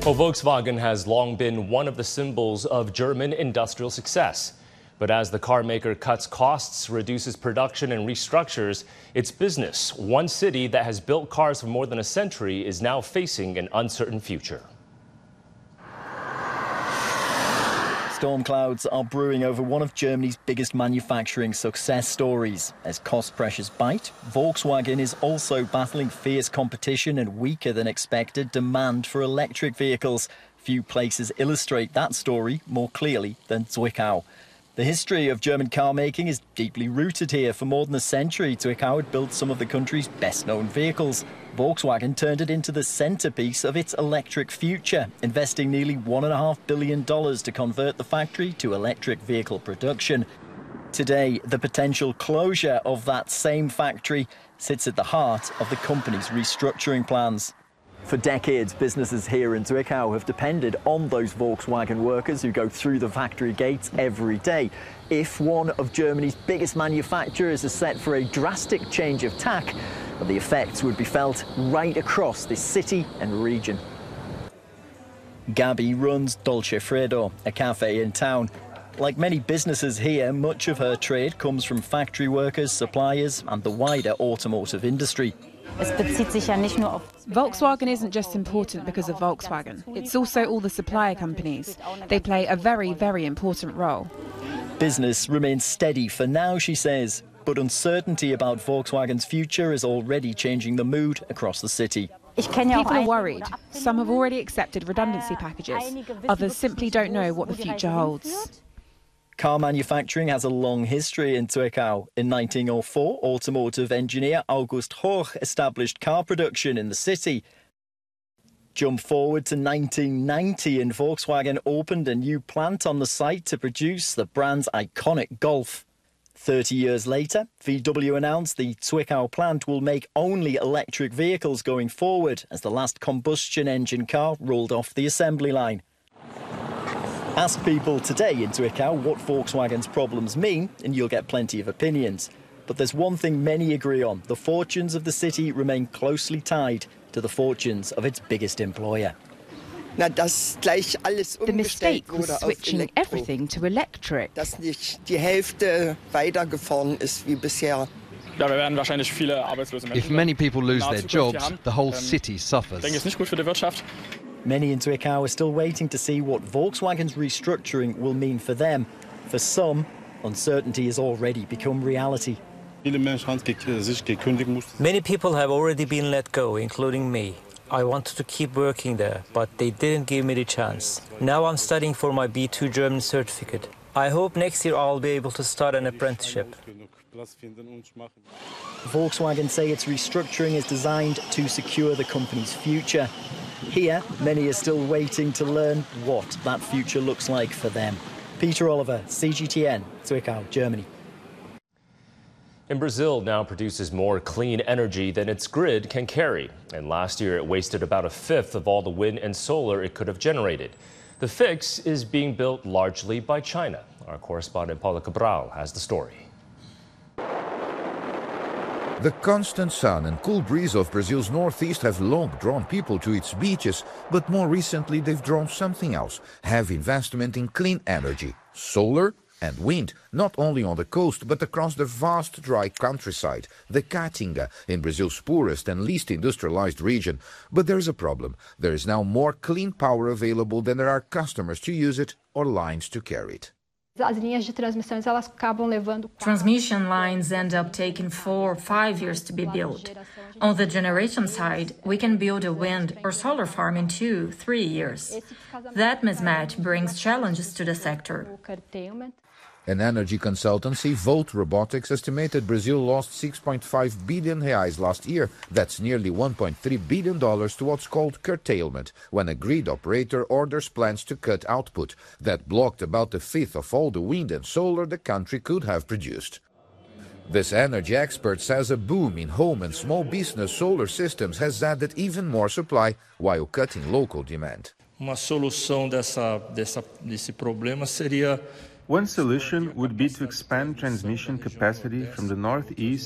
Well, Volkswagen has long been one of the symbols of German industrial success. But as the car maker cuts costs, reduces production, and restructures its business, one city that has built cars for more than a century is now facing an uncertain future. Storm clouds are brewing over one of Germany's biggest manufacturing success stories. As cost pressures bite, Volkswagen is also battling fierce competition and weaker than expected demand for electric vehicles. Few places illustrate that story more clearly than Zwickau. The history of German car making is deeply rooted here. For more than a century, Zwickau had built some of the country's best-known vehicles. Volkswagen turned it into the centrepiece of its electric future, investing nearly $1.5 billion to convert the factory to electric vehicle production. Today, the potential closure of that same factory sits at the heart of the company's restructuring plans. For decades, businesses here in Zwickau have depended on those Volkswagen workers who go through the factory gates every day. If one of Germany's biggest manufacturers is set for a drastic change of tack, the effects would be felt right across this city and region. Gabi runs Dolce Freddo, a cafe in town. Like many businesses here, much of her trade comes from factory workers, suppliers and the wider automotive industry. Volkswagen isn't just important because of Volkswagen. It's also all the supplier companies. They play a very, very important role. Business remains steady for now, she says, but uncertainty about Volkswagen's future is already changing the mood across the city. People are worried. Some have already accepted redundancy packages. Others simply don't know what the future holds. Car manufacturing has a long history in Zwickau. In 1904, automotive engineer August Horch established car production in the city. Jump forward to 1990 and Volkswagen opened a new plant on the site to produce the brand's iconic Golf. 30 years later, VW announced the Zwickau plant will make only electric vehicles going forward as the last combustion engine car rolled off the assembly line. Ask people today in Zwickau what Volkswagen's problems mean and you'll get plenty of opinions. But there's one thing many agree on. The fortunes of the city remain closely tied to the fortunes of its biggest employer. The mistake was switching everything to electric. If many people lose their jobs, the whole city suffers. Many in Zwickau are still waiting to see what Volkswagen's restructuring will mean for them. For some, uncertainty has already become reality. Many people have already been let go, including me. I wanted to keep working there, but they didn't give me the chance. Now I'm studying for my B2 German certificate. I hope next year I'll be able to start an apprenticeship. Volkswagen say its restructuring is designed to secure the company's future. Here, many are still waiting to learn what that future looks like for them. Peter Oliver, CGTN, Zwickau, Germany. And Brazil now produces more clean energy than its grid can carry. And last year, it wasted about a fifth of all the wind and solar it could have generated. The fix is being built largely by China. Our correspondent Paula Cabral has the story. The constant sun and cool breeze of Brazil's northeast have long drawn people to its beaches, but more recently they've drawn something else: heavy investment in clean energy, solar and wind, not only on the coast but across the vast dry countryside, the Caatinga, in Brazil's poorest and least industrialized region. But there's a problem. There is now more clean power available than there are customers to use it or lines to carry it. Transmission lines end up taking 4 or 5 years to be built. On the generation side, we can build a wind or solar farm in 2-3 years. That mismatch brings challenges to the sector. An energy consultancy, Volt Robotics, estimated Brazil lost 6.5 billion reais last year. That's nearly $1.3 billion to what's called curtailment, when a grid operator orders plants to cut output. That blocked about a fifth of all the wind and solar the country could have produced. This energy expert says a boom in home and small business solar systems has added even more supply while cutting local demand. Uma solução desse problema seria One solution would be to expand transmission capacity from the northeast